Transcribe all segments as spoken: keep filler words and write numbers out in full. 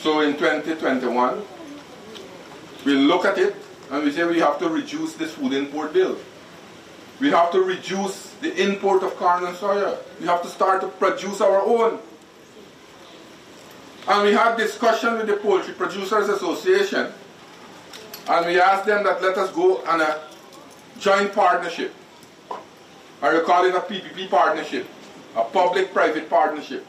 So in twenty twenty-one, we look at it and we say we have to reduce this food import bill. We have to reduce the import of corn and soya. We have to start to produce our own. And we had discussion with the Poultry Producers Association, and we asked them that let us go on a joint partnership. I will call it a P P P partnership, a public-private partnership.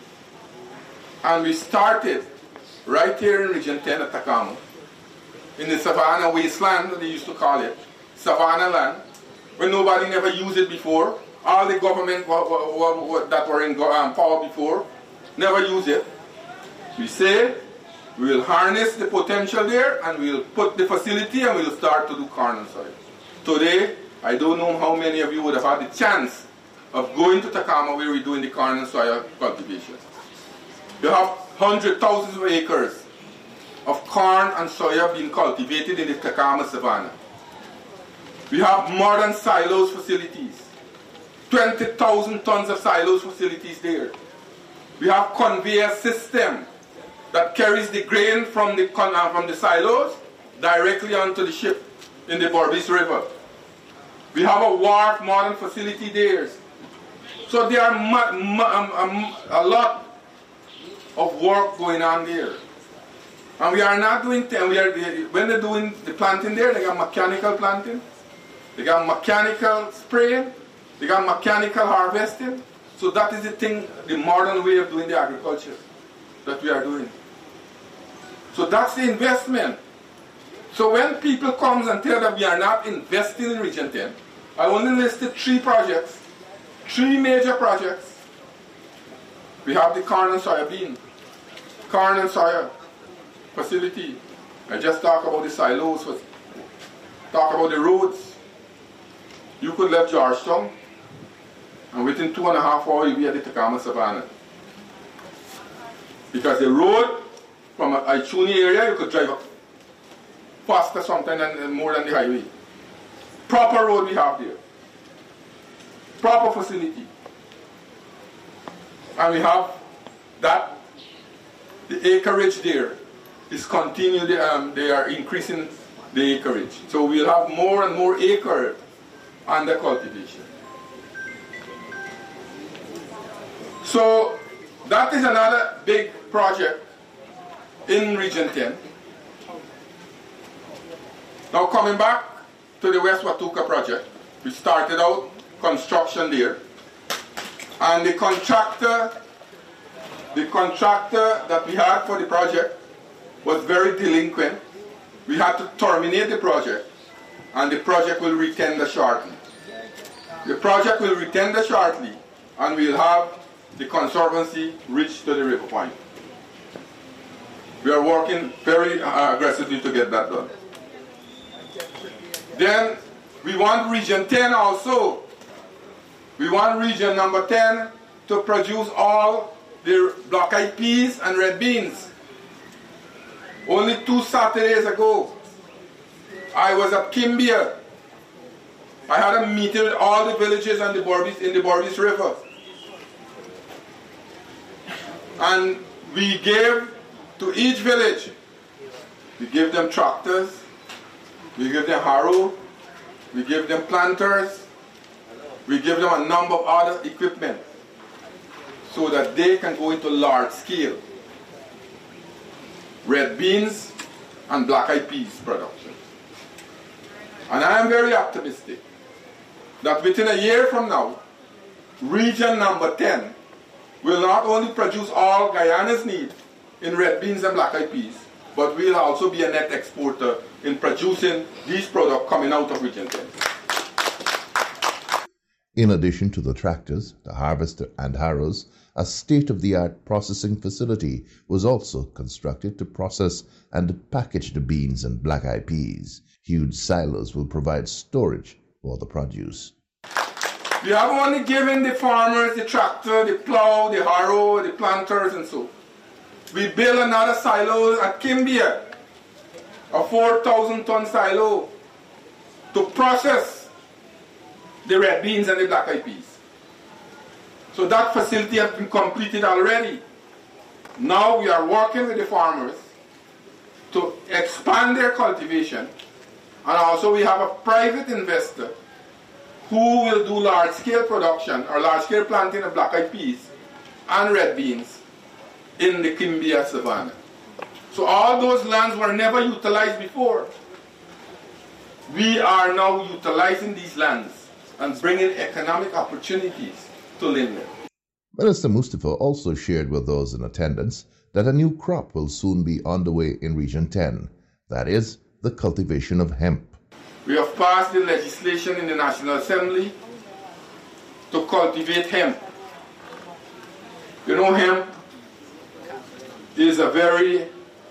And we started right here in Region ten at Takamo, in the Savannah wasteland, they used to call it, Savannah land, where nobody never used it before. All the government that were in um, power before never used it. We say we will harness the potential there and we will put the facility and we will start to do corn and soy. Today, I don't know how many of you would have had the chance of going to Takama where we're doing the corn and soya cultivation. You have hundreds, thousands of acres of corn and soya being cultivated in the Takama Savannah. We have modern silos facilities, twenty thousand tons of silos facilities there. We have conveyor system that carries the grain from the, uh, from the silos directly onto the ship in the Berbice River. We have a wharf modern facility there. So there are um, um, a lot of work going on there. And we are not doing, we are, when they're doing the planting there, they got mechanical planting, they got mechanical spraying, they got mechanical harvesting. So that is the thing, the modern way of doing the agriculture that we are doing. So that's the investment. So when people come and tell that we are not investing in Region ten, I only listed three projects, three major projects. We have the corn and soya bean, corn and soya facility. I just talked about the silos, talk about the roads. You could leave Georgetown, and within two and a half hours you'll be at the Takama Savannah. Because the road from Aichuni area, you could drive up faster sometimes than more than the highway. Proper road we have there. Proper facility. And we have that, the acreage there is continually, um, they are increasing the acreage. So we'll have more and more acre under cultivation. So that is another big project in Region ten. Now coming back to the West Watuka project, we started out construction there, and the contractor, the contractor that we had for the project was very delinquent. We had to terminate the project, and the project will retender shortly. The project will retender shortly, and we'll have the conservancy reach to the river point. We are working very uh, aggressively to get that done. Then we want Region ten also. We want Region number ten to produce all the black-eyed peas and red beans. Only two Saturdays ago, I was at Kimbia. I had a meeting with all the villages on the Berbice, in the Berbice River. And we gave to each village, we give them tractors, we give them harrow, we give them planters, we give them a number of other equipment so that they can go into large scale red beans and black-eyed peas production. And I am very optimistic that within a year from now, Region number ten will not only produce all Guyana's need in red beans and black-eyed peas, but will also be a net exporter in producing these products coming out of Region ten. In addition to the tractors, the harvester and harrows, a state-of-the-art processing facility was also constructed to process and package the beans and black-eyed peas. Huge silos will provide storage for the produce. We have only given the farmers the tractor, the plow, the harrow, the planters and so. We build another silo at Kimbia, a four thousand ton silo, to process the red beans and the black-eyed peas. So that facility has been completed already. Now we are working with the farmers to expand their cultivation, and also we have a private investor who will do large-scale production or large-scale planting of black-eyed peas and red beans in the Kimbia Savannah. So all those lands were never utilized before. We are now utilizing these lands and bringing economic opportunities to Linden. Minister Mustapha also shared with those in attendance that a new crop will soon be underway in Region ten, that is, the cultivation of hemp. We have passed the legislation in the National Assembly to cultivate hemp. You know, hemp is a very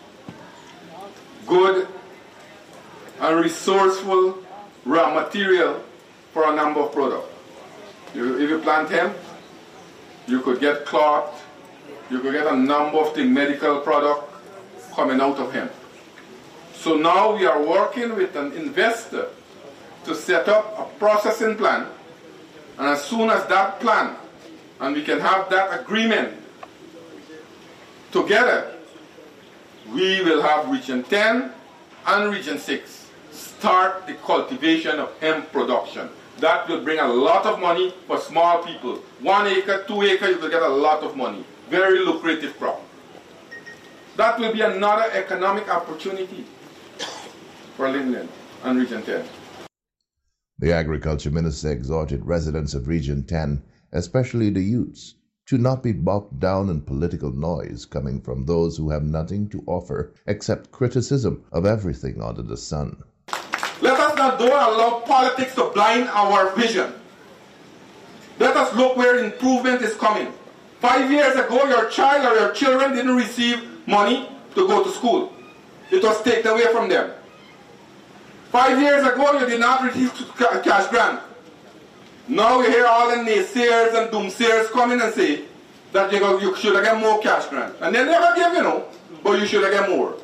good and resourceful raw material for a number of products. You, if you plant hemp, you could get cloth, you could get a number of things, medical products coming out of hemp. So now we are working with an investor to set up a processing plant, and as soon as that plan, and we can have that agreement together, we will have Region ten and Region six start the cultivation of hemp production. That will bring a lot of money for small people. One acre, two acres, you will get a lot of money. Very lucrative crop. That will be another economic opportunity for Linden and Region ten. The Agriculture Minister exhorted residents of Region ten, especially the youths, to not be bogged down in political noise coming from those who have nothing to offer except criticism of everything under the sun. Let us not don't allow politics to blind our vision. Let us look where improvement is coming. Five years ago, your child or your children didn't receive money to go to school. It was taken away from them. Five years ago, you did not receive a cash grant. Now you hear all the naysayers and doomsayers coming and say that you, go, you should have got more cash grant. And they never give, you know, but you should have got more.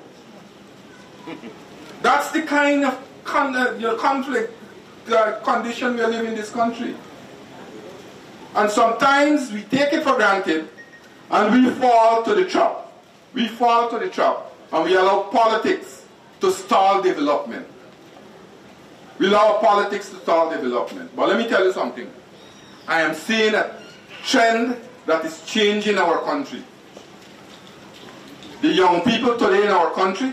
That's the kind of con uh, you know, conflict uh, condition we are living in this country. And sometimes we take it for granted and we fall to the trap. We fall to the trap and we allow politics to stall development. We allow politics to stall development. But let me tell you something. I am seeing a trend that is changing our country. The young people today in our country,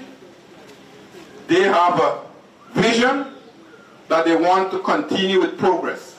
they have a vision that they want to continue with progress.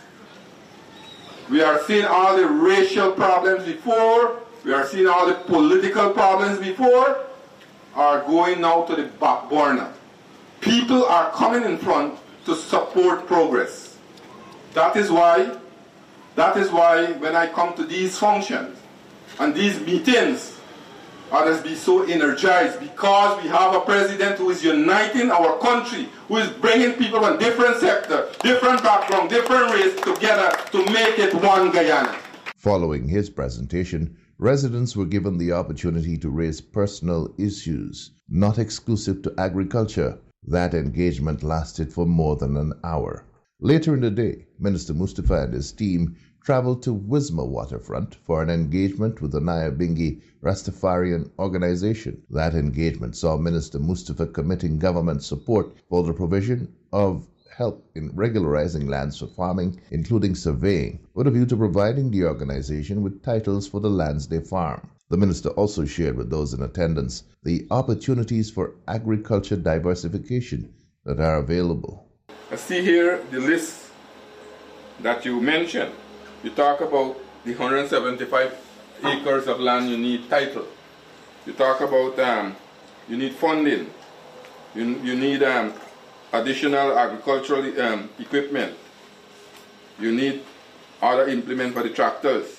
We are seeing all the racial problems before, we are seeing all the political problems before, are going now to the back burner. People are coming in front to support progress. That is why, that is why when I come to these functions and these meetings, others be so energized, because we have a president who is uniting our country, who is bringing people from different sectors, different background, different race together to make it one Guyana. Following his presentation, residents were given the opportunity to raise personal issues, not exclusive to agriculture. That engagement lasted for more than an hour. Later in the day, Minister Mustapha and his team traveled to Wisma Waterfront for an engagement with the Nyabingi Rastafarian organization. That engagement saw Minister Mustapha committing government support for the provision of help in regularizing lands for farming, including surveying, with a view to providing the organization with titles for the lands they farm. The minister also shared with those in attendance the opportunities for agriculture diversification that are available. I see here the list that you mentioned. You talk about the one hundred seventy-five acres of land you need title. You talk about um, you need funding. You, you need um, additional agricultural um, equipment. You need other implement for the tractors.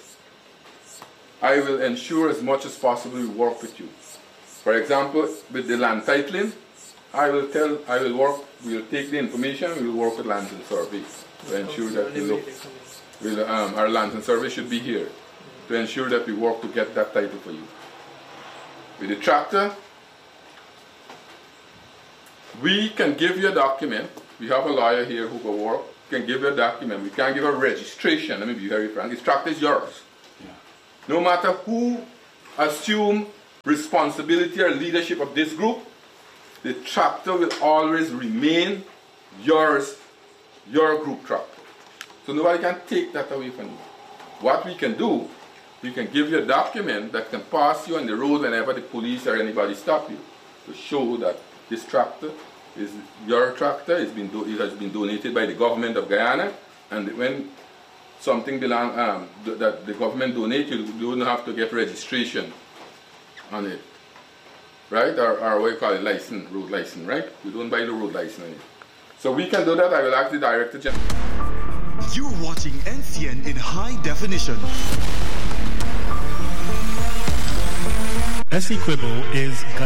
I will ensure as much as possible we work with you. For example, with the land titling, I will tell, I will work, we will take the information, we will work with Lands and Survey to ensure that we look, we'll, um, our Lands and Survey should be here to ensure that we work to get that title for you. With the tractor, we can give you a document. We have a lawyer here who will work, can give you a document. We can't give a registration. Let me be very frank. This tractor is yours. Yeah. No matter who assume responsibility or leadership of this group, the tractor will always remain yours, your group tractor. So nobody can take that away from you. What we can do, we can give you a document that can pass you on the road whenever the police or anybody stop you, to show that this tractor is your tractor. It's been do, it has been donated by the government of Guyana, and when something belong um, th that the government donates, you don't have to get registration on it, right? Or, or what you call it, license, road license, right? You don't buy the road license on it. So we can do that. I will ask the Director General. You're watching N C N in high definition. Essequibo is